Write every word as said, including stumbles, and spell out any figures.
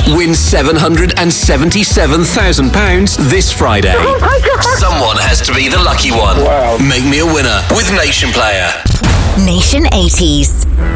Win seven hundred seventy-seven thousand pounds this Friday. Oh my God. Someone has to be the lucky one. Wow. Make me a winner with Nation Player. Nation eighties.